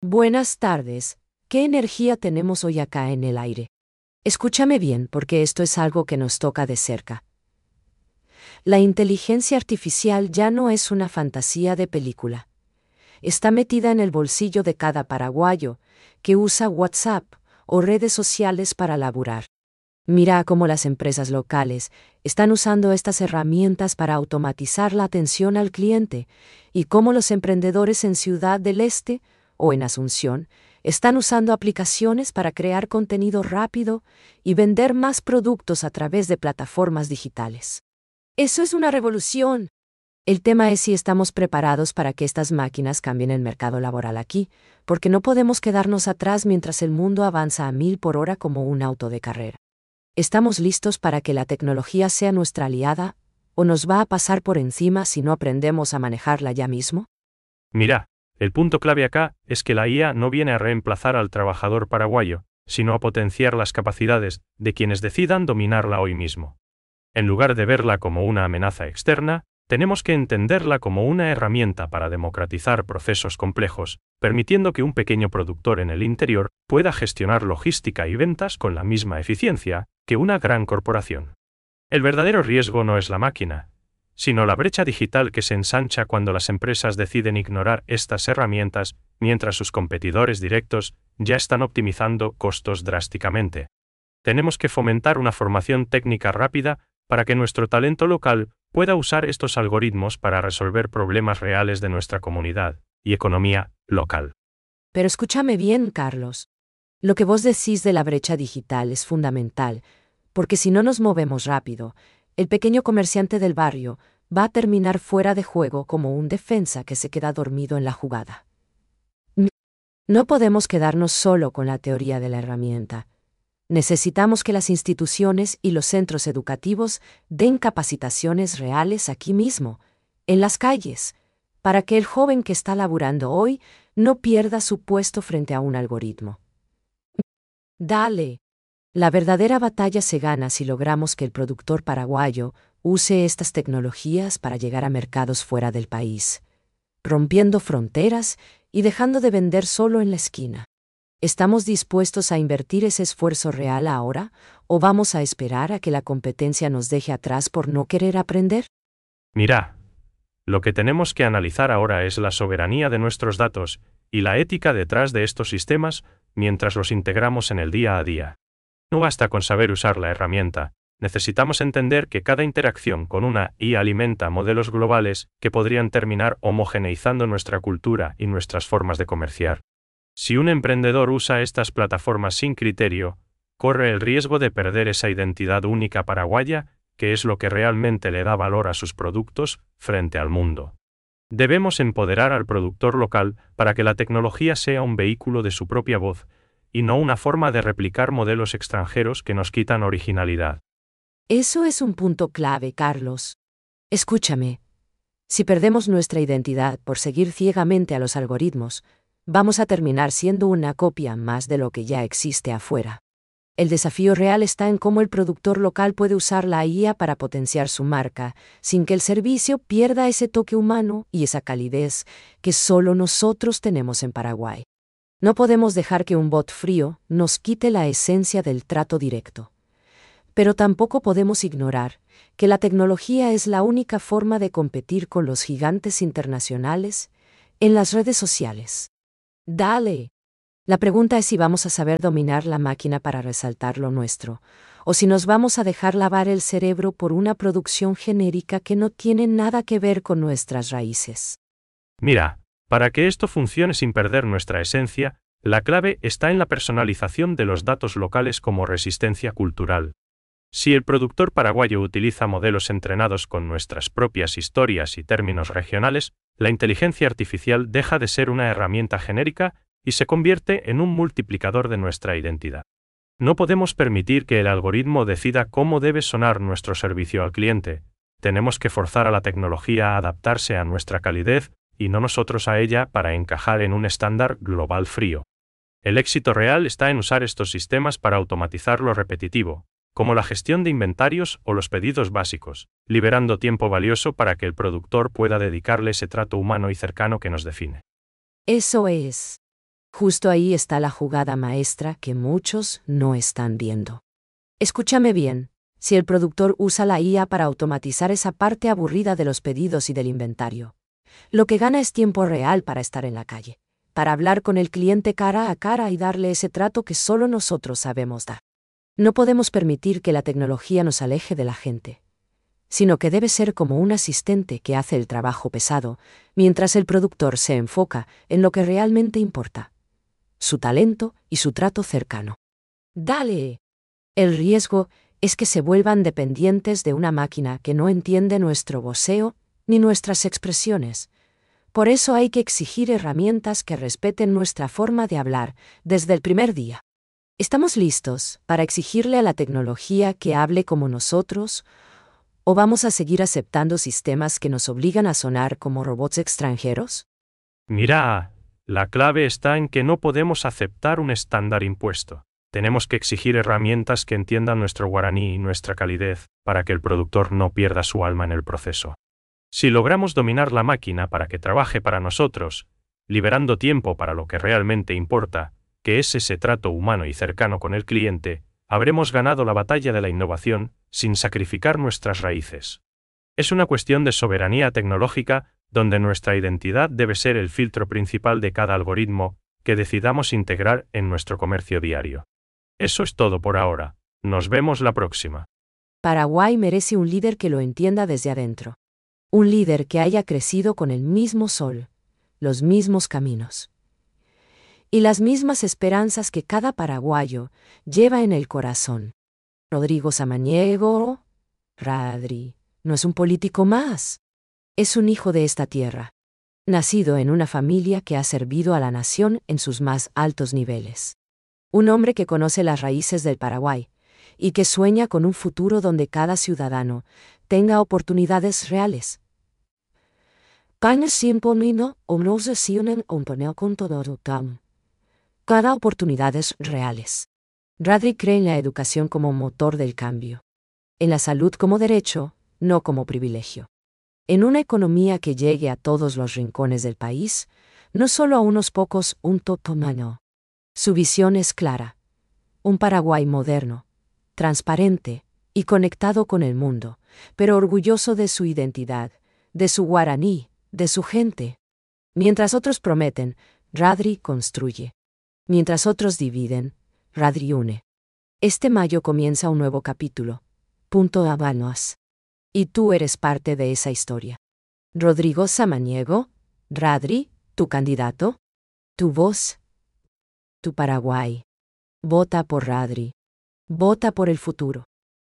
Buenas tardes. ¿Qué energía tenemos hoy acá en el aire? Escúchame bien, porque esto es algo que nos toca de cerca. La inteligencia artificial ya no es una fantasía de película. Está metida en el bolsillo de cada paraguayo que usa WhatsApp o redes sociales para laburar. Mira cómo las empresas locales están usando estas herramientas para automatizar la atención al cliente y cómo los emprendedores en Ciudad del Este o en Asunción están usando aplicaciones para crear contenido rápido y vender más productos a través de plataformas digitales. Eso es una revolución. El tema es si estamos preparados para que estas máquinas cambien el mercado laboral aquí, porque no podemos quedarnos atrás mientras el mundo avanza a 1000 por hora como un auto de carrera. ¿Estamos listos para que la tecnología sea nuestra aliada, o nos va a pasar por encima si no aprendemos a manejarla ya mismo? Mira, el punto clave acá es que la IA no viene a reemplazar al trabajador paraguayo, sino a potenciar las capacidades de quienes decidan dominarla hoy mismo. En lugar de verla como una amenaza externa, tenemos que entenderla como una herramienta para democratizar procesos complejos, permitiendo que un pequeño productor en el interior pueda gestionar logística y ventas con la misma eficiencia que una gran corporación. El verdadero riesgo no es la máquina, sino la brecha digital que se ensancha cuando las empresas deciden ignorar estas herramientas mientras sus competidores directos ya están optimizando costos drásticamente. Tenemos que fomentar una formación técnica rápida para que nuestro talento local pueda usar estos algoritmos para resolver problemas reales de nuestra comunidad y economía local. Pero escúchame bien, Carlos. Lo que vos decís de la brecha digital es fundamental, porque si no nos movemos rápido, el pequeño comerciante del barrio va a terminar fuera de juego como un defensa que se queda dormido en la jugada. No podemos quedarnos solo con la teoría de la herramienta. Necesitamos que las instituciones y los centros educativos den capacitaciones reales aquí mismo, en las calles, para que el joven que está laburando hoy no pierda su puesto frente a un algoritmo. Dale. La verdadera batalla se gana si logramos que el productor paraguayo use estas tecnologías para llegar a mercados fuera del país, rompiendo fronteras y dejando de vender solo en la esquina. ¿Estamos dispuestos a invertir ese esfuerzo real ahora, o vamos a esperar a que la competencia nos deje atrás por no querer aprender? Mira, lo que tenemos que analizar ahora es la soberanía de nuestros datos y la ética detrás de estos sistemas mientras los integramos en el día a día. No basta con saber usar la herramienta, necesitamos entender que cada interacción con una IA alimenta modelos globales que podrían terminar homogeneizando nuestra cultura y nuestras formas de comerciar. Si un emprendedor usa estas plataformas sin criterio, corre el riesgo de perder esa identidad única paraguaya, que es lo que realmente le da valor a sus productos frente al mundo. Debemos empoderar al productor local para que la tecnología sea un vehículo de su propia voz, y no una forma de replicar modelos extranjeros que nos quitan originalidad. Eso es un punto clave, Carlos. Escúchame. Si perdemos nuestra identidad por seguir ciegamente a los algoritmos, vamos a terminar siendo una copia más de lo que ya existe afuera. El desafío real está en cómo el productor local puede usar la IA para potenciar su marca, sin que el servicio pierda ese toque humano y esa calidez que solo nosotros tenemos en Paraguay. No podemos dejar que un bot frío nos quite la esencia del trato directo. Pero tampoco podemos ignorar que la tecnología es la única forma de competir con los gigantes internacionales en las redes sociales. Dale. La pregunta es si vamos a saber dominar la máquina para resaltar lo nuestro, o si nos vamos a dejar lavar el cerebro por una producción genérica que no tiene nada que ver con nuestras raíces. Mira, para que esto funcione sin perder nuestra esencia, la clave está en la personalización de los datos locales como resistencia cultural. Si el productor paraguayo utiliza modelos entrenados con nuestras propias historias y términos regionales, la inteligencia artificial deja de ser una herramienta genérica y se convierte en un multiplicador de nuestra identidad. No podemos permitir que el algoritmo decida cómo debe sonar nuestro servicio al cliente. Tenemos que forzar a la tecnología a adaptarse a nuestra calidez y no nosotros a ella para encajar en un estándar global frío. El éxito real está en usar estos sistemas para automatizar lo repetitivo, como la gestión de inventarios o los pedidos básicos, liberando tiempo valioso para que el productor pueda dedicarle ese trato humano y cercano que nos define. Eso es. Justo ahí está la jugada maestra que muchos no están viendo. Escúchame bien, si el productor usa la IA para automatizar esa parte aburrida de los pedidos y del inventario, lo que gana es tiempo real para estar en la calle, para hablar con el cliente cara a cara y darle ese trato que solo nosotros sabemos dar. No podemos permitir que la tecnología nos aleje de la gente, sino que debe ser como un asistente que hace el trabajo pesado, mientras el productor se enfoca en lo que realmente importa: su talento y su trato cercano. ¡Dale! El riesgo es que se vuelvan dependientes de una máquina que no entiende nuestro voceo ni nuestras expresiones. Por eso hay que exigir herramientas que respeten nuestra forma de hablar desde el primer día. ¿Estamos listos para exigirle a la tecnología que hable como nosotros, o vamos a seguir aceptando sistemas que nos obligan a sonar como robots extranjeros? Mira, la clave está en que no podemos aceptar un estándar impuesto. Tenemos que exigir herramientas que entiendan nuestro guaraní y nuestra calidez para que el productor no pierda su alma en el proceso. Si logramos dominar la máquina para que trabaje para nosotros, liberando tiempo para lo que realmente importa, que es ese trato humano y cercano con el cliente, habremos ganado la batalla de la innovación sin sacrificar nuestras raíces. Es una cuestión de soberanía tecnológica donde nuestra identidad debe ser el filtro principal de cada algoritmo que decidamos integrar en nuestro comercio diario. Eso es todo por ahora. Nos vemos la próxima. Paraguay merece un líder que lo entienda desde adentro. Un líder que haya crecido con el mismo sol, los mismos caminos y las mismas esperanzas que cada paraguayo lleva en el corazón. Rodrigo Samaniego, Radri, no es un político más. Es un hijo de esta tierra, nacido en una familia que ha servido a la nación en sus más altos niveles. Un hombre que conoce las raíces del Paraguay y que sueña con un futuro donde cada ciudadano tenga oportunidades reales. Cada oportunidades reales. Radri cree en la educación como motor del cambio. En la salud como derecho, no como privilegio. En una economía que llegue a todos los rincones del país, no solo a unos pocos, un totomano. Su visión es clara. Un Paraguay moderno, transparente y conectado con el mundo, pero orgulloso de su identidad, de su guaraní, de su gente. Mientras otros prometen, Radri construye. Mientras otros dividen, Radri une. Este mayo comienza un nuevo capítulo. Punto Habanos. Y tú eres parte de esa historia. Rodrigo Samaniego, Radri, tu candidato, tu voz, tu Paraguay. Vota por Radri. Vota por el futuro.